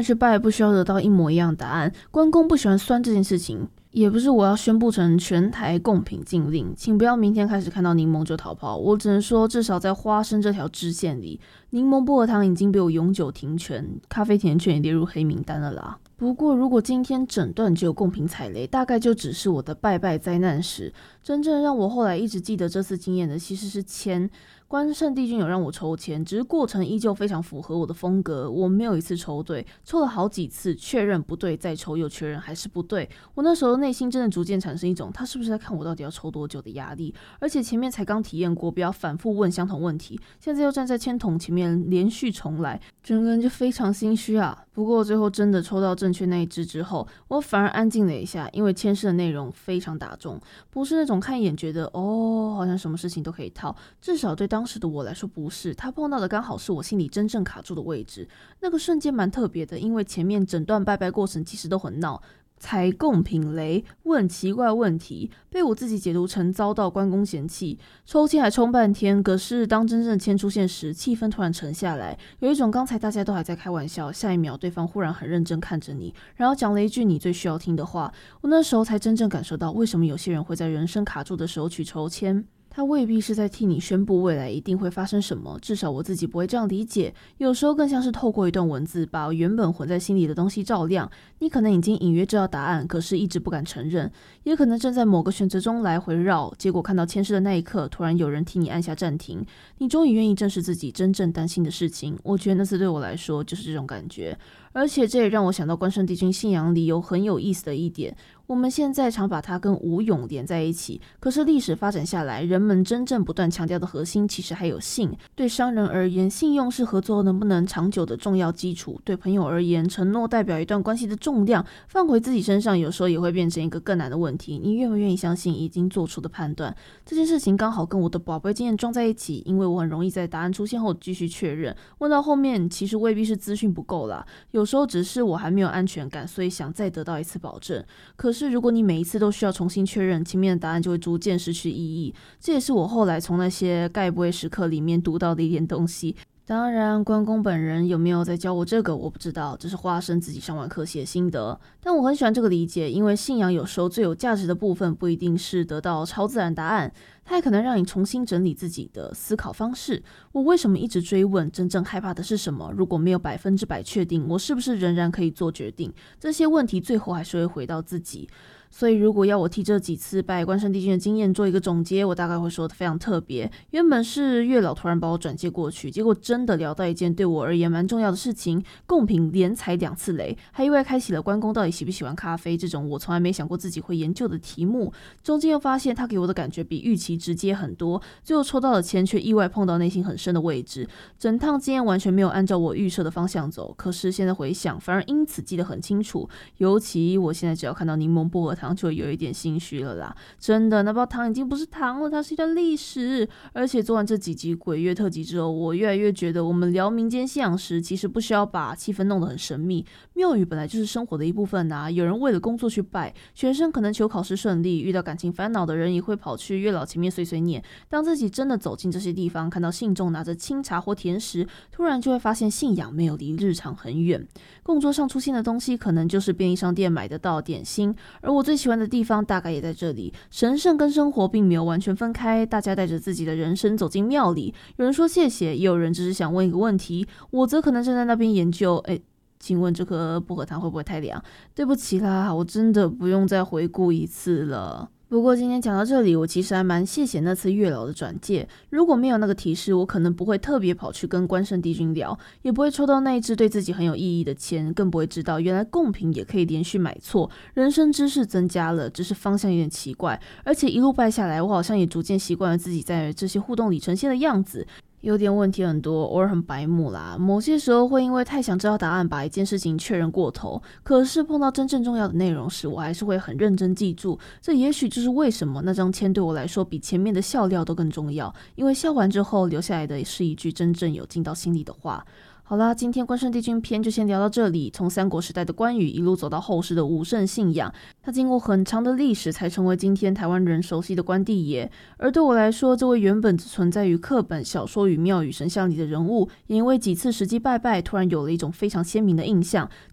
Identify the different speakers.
Speaker 1: 里去拜不需要得到一模一样的答案，关公不喜欢酸这件事情也不是我要宣布成全台贡品禁令，请不要明天开始看到柠檬就逃跑。我只能说，至少在花生这条支线里，柠檬薄荷糖已经被我永久停权，咖啡甜圈也列入黑名单了啦。不过如果今天整段只有贡品踩雷，大概就只是我的拜拜灾难史。真正让我后来一直记得这次经验的其实是签。关圣帝君有让我抽签，只是过程依旧非常符合我的风格，我没有一次抽对，抽了好几次，确认不对，再抽又确认还是不对。我那时候内心真的逐渐产生一种他是不是在看我到底要抽多久的压力，而且前面才刚体验过不要反复问相同问题，现在又站在签筒前面连续重来，整个人就非常心虚啊。不过最后真的抽到正确那一支之后，我反而安静了一下，因为签诗的内容非常打中，不是那种看一眼觉得好像什么事情都可以套，至少对当时的我来说不是，他碰到的刚好是我心里真正卡住的位置。那个瞬间蛮特别的，因为前面整段拜拜过程其实都很闹，踩贡品雷，问奇怪问题，被我自己解读成遭到关公嫌弃，抽签还冲半天，可是当真正的签出现时，气氛突然沉下来，有一种刚才大家都还在开玩笑，下一秒对方忽然很认真看着你，然后讲了一句你最需要听的话。我那时候才真正感受到为什么有些人会在人生卡住的时候去抽签，他未必是在替你宣布未来一定会发生什么，至少我自己不会这样理解。有时候更像是透过一段文字，把原本混在心里的东西照亮。你可能已经隐约知道答案，可是一直不敢承认，也可能正在某个选择中来回绕，结果看到签诗的那一刻，突然有人替你按下暂停，你终于愿意正视自己真正担心的事情。我觉得那次对我来说就是这种感觉。而且这也让我想到关圣帝君信仰里有很有意思的一点，我们现在常把它跟武勇连在一起，可是历史发展下来，人们真正不断强调的核心其实还有信。对商人而言，信用是合作能不能长久的重要基础，对朋友而言，承诺代表一段关系的重量，放回自己身上有时候也会变成一个更难的问题，你愿不愿意相信已经做出的判断。这件事情刚好跟我的宝贝经验撞在一起，因为我很容易在答案出现后继续确认，问到后面其实未必是资讯不够啦，有时候只是我还没有安全感，所以想再得到一次保证。可是如果你每一次都需要重新确认，前面的答案就会逐渐失去意义。这也是我后来从那些该不会时刻里面读到的一点东西。当然关公本人有没有在教我这个我不知道，这是花生自己上完课写心得。但我很喜欢这个理解，因为信仰有时候最有价值的部分不一定是得到超自然答案，它也可能让你重新整理自己的思考方式。我为什么一直追问真正害怕的是什么？如果没有100%确定，我是不是仍然可以做决定？这些问题最后还是会回到自己。所以如果要我替这几次拜关圣帝君的经验做一个总结，我大概会说的非常特别。原本是月老突然把我转接过去，结果真的聊到一件对我而言蛮重要的事情，贡品连踩2次雷，还意外开启了关公到底喜不喜欢咖啡这种我从来没想过自己会研究的题目。中间又发现他给我的感觉比预期直接很多，最后抽到的签却意外碰到内心很深的位置，整趟经验完全没有按照我预设的方向走。可是现在回想，反而因此记得很清楚，尤其我现在只要看到柠檬薄荷糖就有一点心虚了啦。真的，那包糖已经不是糖了，它是一段历史。而且做完这几集鬼月特辑之后，我越来越觉得我们聊民间信仰时，其实不需要把气氛弄得很神秘，庙宇本来就是生活的一部分啊。有人为了工作去拜，学生可能求考试顺利，遇到感情烦恼的人也会跑去月老前面碎碎念。当自己真的走进这些地方，看到信众拿着清茶或甜食，突然就会发现信仰没有离日常很远。供桌上出现的东西可能就是便利商店买得到的点心，而我最喜欢的地方大概也在这里，神圣跟生活并没有完全分开，大家带着自己的人生走进庙里，有人说谢谢，也有人只是想问一个问题，我则可能站在那边研究请问这颗薄荷糖会不会太凉？对不起啦，我真的不用再回顾一次了。不过今天讲到这里，我其实还蛮谢谢那次月老的转介，如果没有那个提示，我可能不会特别跑去跟关圣帝君聊，也不会抽到那一支对自己很有意义的签，更不会知道原来贡品也可以连续买错，人生知识增加了，只是方向有点奇怪。而且一路拜下来，我好像也逐渐习惯了自己在这些互动里呈现的样子，有点问题很多，偶尔很白目啦。某些时候会因为太想知道答案，把一件事情确认过头，可是碰到真正重要的内容时，我还是会很认真记住。这也许就是为什么那张签对我来说比前面的笑料都更重要，因为笑完之后留下来的是一句真正有进到心里的话。好啦，今天关圣帝君篇就先聊到这里。从三国时代的关羽一路走到后世的武圣信仰，他经过很长的历史才成为今天台湾人熟悉的关帝爷。而对我来说，这位原本只存在于课本、小说与庙宇神像里的人物，也因为几次实际拜拜，突然有了一种非常鲜明的印象。